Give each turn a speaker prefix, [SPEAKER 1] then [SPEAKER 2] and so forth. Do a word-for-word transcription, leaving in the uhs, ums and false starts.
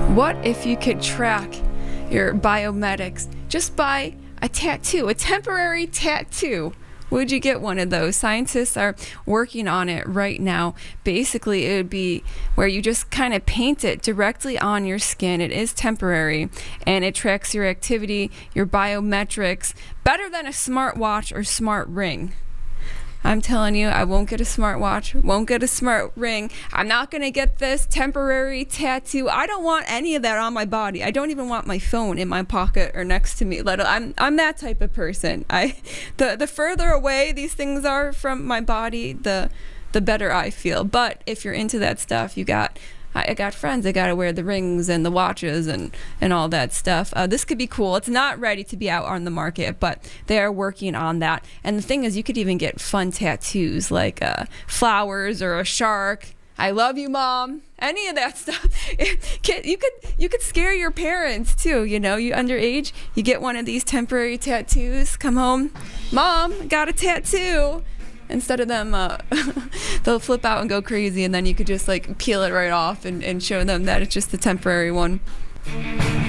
[SPEAKER 1] What if you could track your biomedics just by a tattoo, a temporary tattoo? Would you get one of those? Scientists are working on it right now. Basically, it would be where you just kind of paint it directly on your skin. It is temporary, and it tracks your activity, your biometrics, better than a smartwatch or smart ring. I'm telling you, I won't get a smartwatch, won't get a smart ring. I'm not going to get this temporary tattoo. I don't want any of that on my body. I don't even want my phone in my pocket or next to me. Let I'm I'm that type of person. I the the further away these things are from my body, the the better I feel. But if you're into that stuff, you got I got friends that got to wear the rings and the watches and, and all that stuff. Uh, this could be cool. It's not ready to be out on the market, but they are working on that. And the thing is, you could even get fun tattoos like uh, flowers or a shark. I love you, Mom. Any of that stuff. You could you could scare your parents too. You know, you underage, you get one of these temporary tattoos. Come home, Mom, got a tattoo. Instead of them, uh, they'll flip out and go crazy, and then you could just like peel it right off and, and show them that it's just a temporary one.